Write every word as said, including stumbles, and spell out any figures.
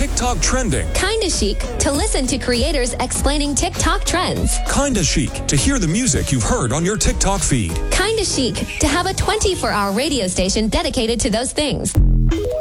TikTok trending. Kinda Chic, to listen to creators explaining TikTok trends. Kinda Chic, to hear the music you've heard on your TikTok feed. Kinda Chic, to have a twenty-four hour radio station dedicated to those things.